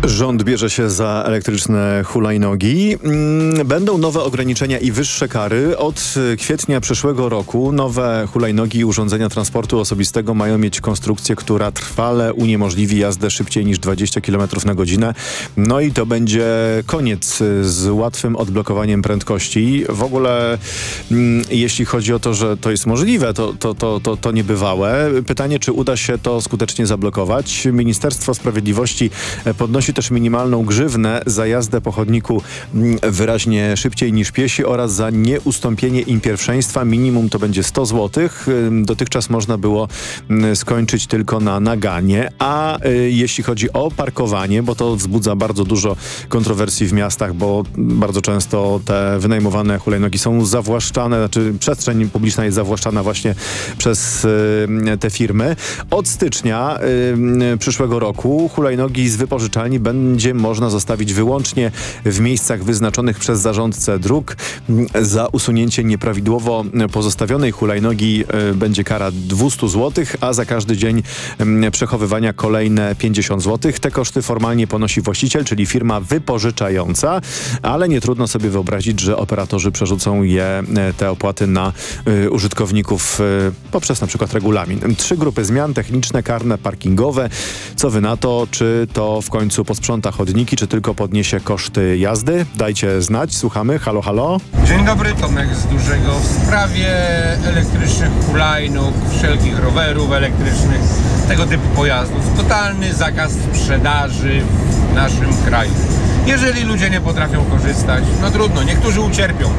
Rząd bierze się za elektryczne hulajnogi. Będą nowe ograniczenia i wyższe kary. Od kwietnia przyszłego roku nowe hulajnogi i urządzenia transportu osobistego mają mieć konstrukcję, która trwale uniemożliwi jazdę szybciej niż 20 km na godzinę. No i to będzie koniec z łatwym odblokowaniem prędkości. W ogóle jeśli chodzi o to, że to jest możliwe, to niebywałe. Pytanie, czy uda się to skutecznie zablokować. Ministerstwo Sprawiedliwości podnosi też minimalną grzywnę za jazdę po chodniku wyraźnie szybciej niż piesi oraz za nieustąpienie im pierwszeństwa. Minimum to będzie 100 zł. Dotychczas można było skończyć tylko na naganie. A jeśli chodzi o parkowanie, bo to wzbudza bardzo dużo kontrowersji w miastach, bo bardzo często te wynajmowane hulajnogi są zawłaszczane, znaczy przestrzeń publiczna jest zawłaszczana właśnie przez te firmy. Od stycznia przyszłego roku hulajnogi z wypożyczalni będzie można zostawić wyłącznie w miejscach wyznaczonych przez zarządcę dróg. Za usunięcie nieprawidłowo pozostawionej hulajnogi będzie kara 200 zł, a za każdy dzień przechowywania kolejne 50 zł. Te koszty formalnie ponosi właściciel, czyli firma wypożyczająca, ale nie trudno sobie wyobrazić, że operatorzy przerzucą te opłaty na użytkowników poprzez na przykład regulamin. 3 grupy zmian: techniczne, karne, parkingowe. Co wy na to? Czy to w końcu posprząta chodniki, czy tylko podniesie koszty jazdy? Dajcie znać. Słuchamy. Halo, halo. Dzień dobry, Tomek z Dużego. W sprawie elektrycznych hulajnóg, wszelkich rowerów elektrycznych, tego typu pojazdów. Totalny zakaz sprzedaży w naszym kraju. Jeżeli ludzie nie potrafią korzystać, no trudno, niektórzy ucierpią.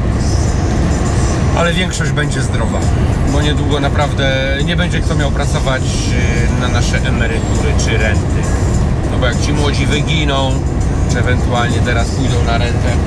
Ale większość będzie zdrowa, bo niedługo naprawdę nie będzie kto miał pracować na nasze emerytury czy renty. No bo jak ci młodzi wyginą, czy ewentualnie teraz pójdą na rentę,